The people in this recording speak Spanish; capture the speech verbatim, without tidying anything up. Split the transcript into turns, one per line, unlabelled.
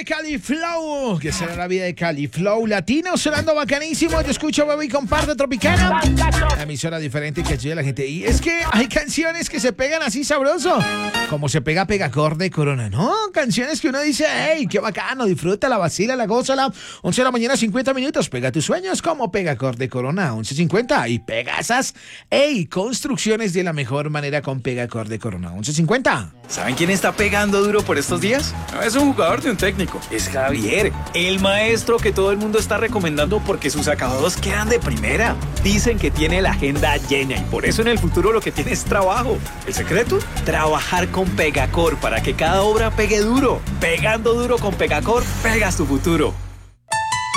de Cali Flow. ¿Qué será la vida de Cali Flow? Latino, sonando bacanísimo. Yo escucho, bebé, y comparte Tropicana. Una emisora diferente que ayuda a la gente. Y es que hay canciones que se pegan así sabroso. Como se pega Pegacor de Corona, ¿no? Canciones que uno dice, hey, qué bacano, disfruta, la vacila, la gózala. once de la mañana, cincuenta minutos. Pega tus sueños como Pegacor de Corona. once cincuenta. Y pega esas, hey, construcciones de la mejor manera con Pegacor de Corona. once cincuenta.
¿Saben quién está pegando duro por estos días? No es un jugador de un técnico, es Javier, el maestro que todo el mundo está recomendando porque sus acabados quedan de primera. Dicen que tiene la agenda llena y por eso en el futuro lo que tiene es trabajo. ¿El secreto? Trabajar con Pegacor para que cada obra pegue duro. Pegando duro con Pegacor, pegas tu futuro.